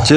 进。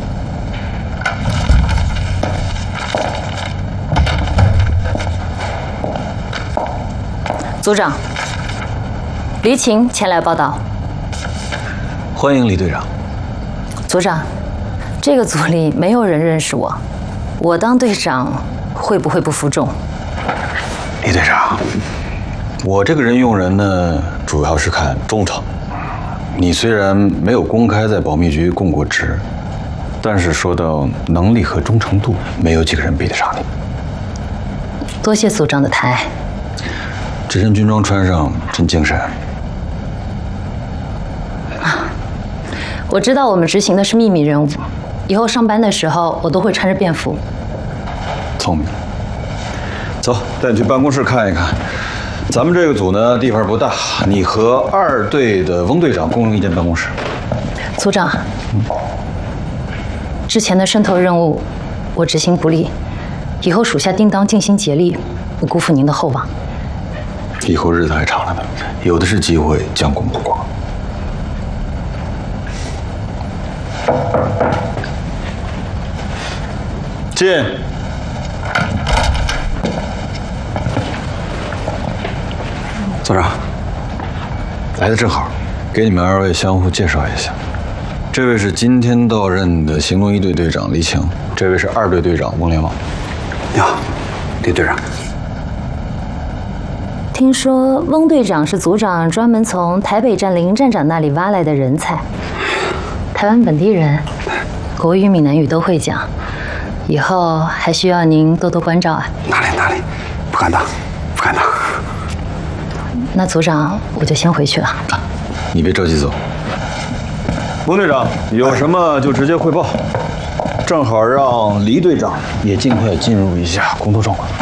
组长，黎晴前来报道。 欢迎李队长。 组长，这个组里没有人认识我，我当队长会不会不服众？ 李队长，我这个人用人呢，主要是看忠诚。你虽然没有公开在保密局供过职，但是说到能力和忠诚度，没有几个人比得上你。 多谢组长的抬。 这身军装穿上真精神。 我知道我们执行的是秘密任务，以后上班的时候我都会穿着便服。 聪明。走，带你去办公室看一看。咱们这个组呢，地方不大，你和2队的翁队长共用一间办公室。 组长，之前的渗透任务我执行不力，以后属下定当尽心竭力，不辜负您的厚望。 以后日子还长了呢，有的是机会将功补过。进。组长，来的正好，给你们2位相互介绍一下。这位是今天到任的行动1队队长黎晴，这位是2队队长翁连旺。 你好，李队长。 听说翁队长是组长专门从台北站林站长那里挖来的人才，台湾本地人，国语、闽南语都会讲，以后还需要您多多关照啊。 哪里，不敢当，不敢当。 那组长，我就先回去了。 你别着急走。翁队长，有什么就直接汇报，正好让黎队长也尽快进入一下工作状况。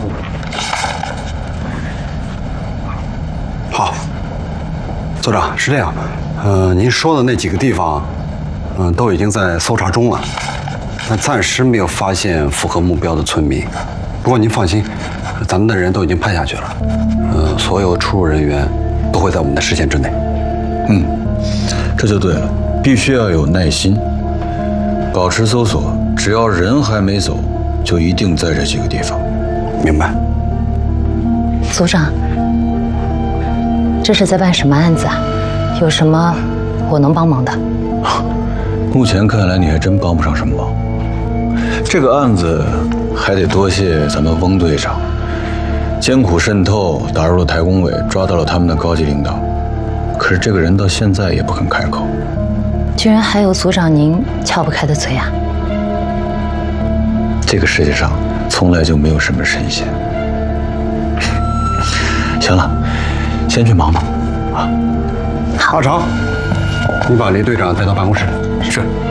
好，组长是这样，您说的那几个地方，都已经在搜查中了，但暂时没有发现符合目标的村民。不过您放心，咱们的人都已经派下去了，所有出入人员都会在我们的视线之内。 这就对了，必须要有耐心，保持搜索，只要人还没走，就一定在这几个地方。 明白。 组长，这是在办什么案子啊？有什么我能帮忙的？ 目前看来，你还真帮不上什么忙。这个案子还得多谢咱们翁队长，艰苦渗透，打入了台工委，抓到了他们的高级领导。可是这个人到现在也不肯开口。 居然还有组长您撬不开的嘴啊！ 这个世界上从来就没有什么神仙。行了，先去忙吧。啊， 阿成，你把黎队长带到办公室。是。